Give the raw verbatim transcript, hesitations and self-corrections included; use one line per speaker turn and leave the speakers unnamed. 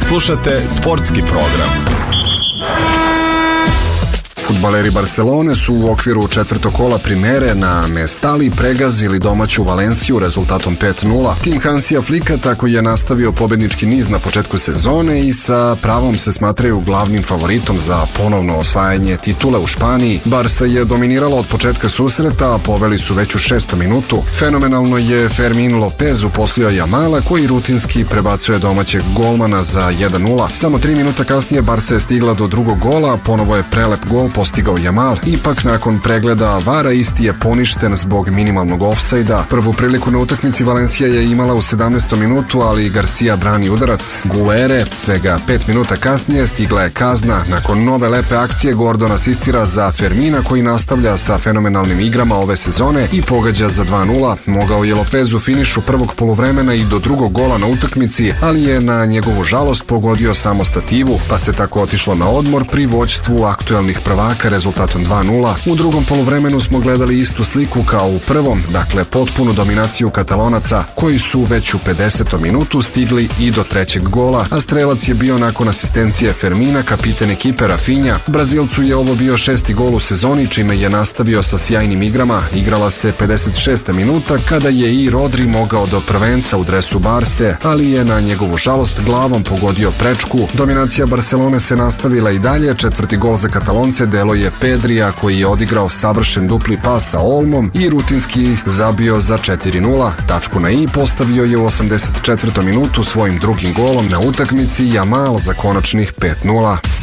Slušate sportski program.
Fudbaleri Barcelone su u okviru četvrtog kola Primere na Mestali pregazili domaću Valenciju rezultatom pet nula. Tim Hansija Flika tako je nastavio pobednički niz na početku sezone i sa pravom se smatraju glavnim favoritom za ponovno osvajanje titule u Španiji. Barsa je dominirala od početka susreta, a poveli su već u šestom minutu. Fenomenalno je Fermin Lopez uposlio Jamala, koji rutinski prebacuje domaćeg golmana za jedan nula. Samo tri minuta kasnije Barsa je stigla do drugog gola, ponovo je prelep gol postigao Jamal. Ipak nakon pregleda vara isti je poništen zbog minimalnog ofsajda. Prvu priliku na utakmici Valencija je imala u sedamnaestom minutu, ali Garcia brani udarac Guere. Svega pet minuta kasnije stigla je kazna. Nakon nove lepe akcije Gordon asistira za Fermina, koji nastavlja sa fenomenalnim igrama ove sezone i pogađa za dva nula. Mogao je Lopez u finišu prvog poluvremena i do drugog gola na utakmici, ali je na njegovu žalost pogodio samo stativu, pa se tako otišlo na odmor pri vođstvu aktuelnih prvaka rezultatom dva nula. U drugom poluvremenu smo gledali istu sliku kao u prvom, dakle potpunu dominaciju Katalonaca, koji su već u pedesetom minutu stigli i do trećeg gola, a strelac je bio nakon asistencije Fermina, kapiten ekipe Rafinha. Brazilcu je ovo bio šesti gol u sezoni, čime je nastavio sa sjajnim igrama. Igrala se pedeset šesta minuta kada je i Rodri mogao do prvenca u dresu Barse, ali je na njegovu žalost glavom pogodio prečku. Dominacija Barcelone se nastavila i dalje. Četvrti gol za Katalonce delo je Pedrija, koji je odigrao savršen dupli pas sa Olmom i rutinski zabio za četiri nula. Tačku na i postavio je u osamdeset četvrtom minutu svojim drugim golom na utakmici Jamal za konačnih pet nula.